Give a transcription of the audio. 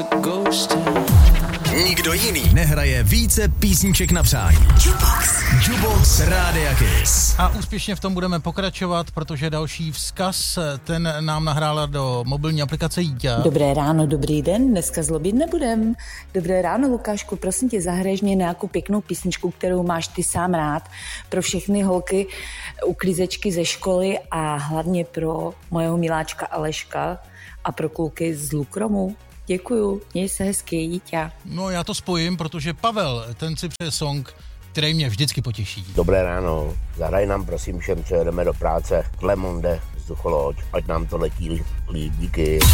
Nikdo jiný nehraje více písniček na přání. Jukebox Rádia Kiss. A úspěšně v tom budeme pokračovat, protože další vzkaz, ten nám nahrála do mobilní aplikace Jíťa. Dobré ráno, dobrý den, dneska zlobit nebudem. Dobré ráno, Lukášku, prosím tě, zahraješ mě nějakou pěknou písničku, kterou máš ty sám rád, pro všechny holky, uklízečky ze školy a hlavně pro mojeho miláčka Aleška a pro kluky z Lukromu. Děkuju, měj se hezky, Jíťa. No já to spojím, protože Pavel, ten si přeje song, který mě vždycky potěší. Dobré ráno, zahraj nám prosím všem, co jedeme do práce, Klemonde, vzducholoď, ať nám to letí líp, díky.